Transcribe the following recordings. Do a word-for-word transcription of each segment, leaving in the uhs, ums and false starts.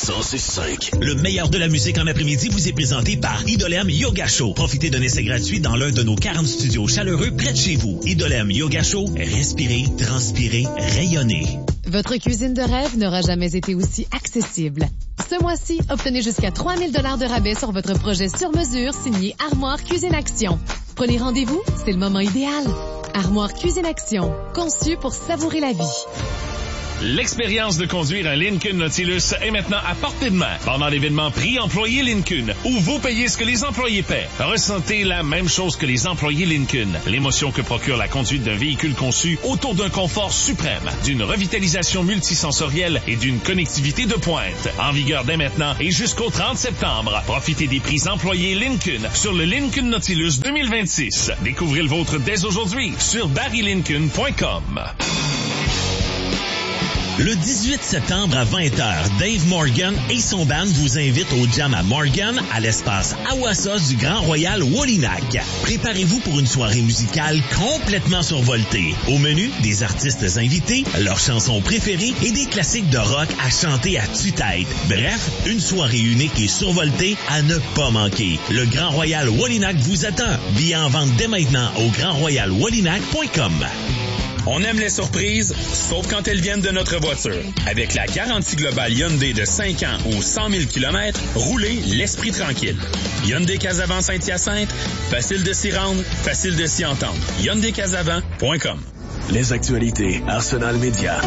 cent six cinq. Le meilleur de la musique en après-midi vous est présenté par Idolem Yoga Show. Profitez d'un essai gratuit dans l'un de nos quarante studios chaleureux près de chez vous. Idolem Yoga Show, respirez, transpirez, rayonnez. Votre cuisine de rêve n'aura jamais été aussi accessible. Ce mois-ci, obtenez jusqu'à trois mille dollars de rabais sur votre projet sur mesure signé Armoire Cuisine Action. Prenez rendez-vous, c'est le moment idéal. Armoire Cuisine Action, conçu pour savourer la vie. L'expérience de conduire un Lincoln Nautilus est maintenant à portée de main pendant l'événement Prix Employés Lincoln, où vous payez ce que les employés paient. Ressentez la même chose que les employés Lincoln. L'émotion que procure la conduite d'un véhicule conçu autour d'un confort suprême, d'une revitalisation multisensorielle et d'une connectivité de pointe. En vigueur dès maintenant et jusqu'au trente septembre. Profitez des prix employés Lincoln sur le Lincoln Nautilus deux mille vingt-six. Découvrez le vôtre dès aujourd'hui sur barry lincoln point com. Le dix-huit septembre à vingt heures, Dave Morgan et son band vous invitent au Jam à Morgan à l'espace Awassa du Grand Royal Wallinac. Préparez-vous pour une soirée musicale complètement survoltée. Au menu, des artistes invités, leurs chansons préférées et des classiques de rock à chanter à tue-tête. Bref, une soirée unique et survoltée à ne pas manquer. Le Grand Royal Wallinac vous attend. Billets en vente dès maintenant au grand royal wallinac point com. On aime les surprises, sauf quand elles viennent de notre voiture. Avec la garantie globale Hyundai de cinq ans ou cent mille kilomètres, roulez l'esprit tranquille. Hyundai Casavant Saint-Hyacinthe, facile de s'y rendre, facile de s'y entendre. hyundai casavant point com. Les actualités Arsenal Média.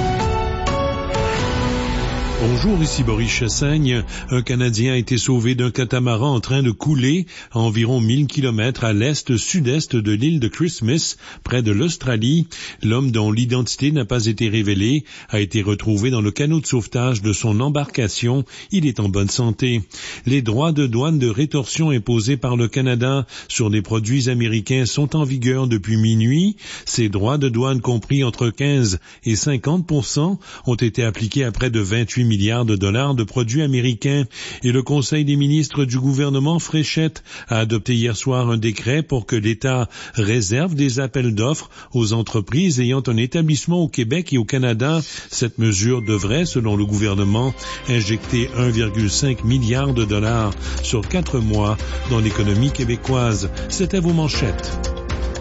Bonjour, ici Boris Chassaigne. Un Canadien a été sauvé d'un catamaran en train de couler à environ mille kilomètres à l'est-sud-est de l'île de Christmas, près de l'Australie. L'homme dont l'identité n'a pas été révélée a été retrouvé dans le canot de sauvetage de son embarcation. Il est en bonne santé. Les droits de douane de rétorsion imposés par le Canada sur les produits américains sont en vigueur depuis minuit. Ces droits de douane compris entre quinze et cinquante pour cent ont été appliqués à près de vingt-huit milliards de dollars de produits américains et le Conseil des ministres du gouvernement Fréchette a adopté hier soir un décret pour que l'État réserve des appels d'offres aux entreprises ayant un établissement au Québec et au Canada. Cette mesure devrait, selon le gouvernement, injecter un virgule cinq milliard de dollars sur quatre mois dans l'économie québécoise. C'était vos manchettes.